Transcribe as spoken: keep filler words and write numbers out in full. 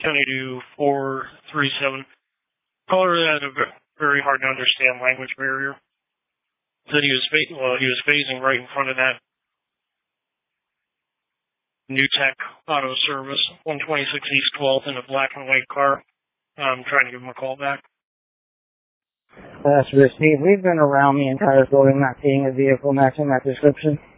County to four three seven. Caller had a very hard to understand language barrier. Said he was well, he was phasing right in front of that New Tech Auto Service, one twenty-six East twelfth, in a black and white car. I'm trying to give him a call back. That's received. We've been around the entire building, not seeing a vehicle matching that description.